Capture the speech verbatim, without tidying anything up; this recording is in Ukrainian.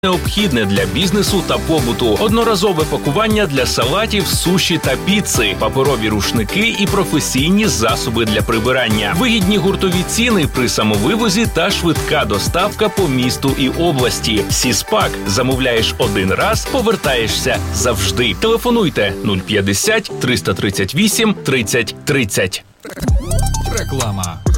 Необхідне для бізнесу та побуту. Одноразове пакування для салатів, суші та піци, паперові рушники і професійні засоби для прибирання. Вигідні гуртові ціни при самовивозі та швидка доставка по місту і області. Сіспак. Замовляєш один раз, повертаєшся завжди. Телефонуйте нуль п'ятдесят триста тридцять вісім тридцять тридцять. Реклама.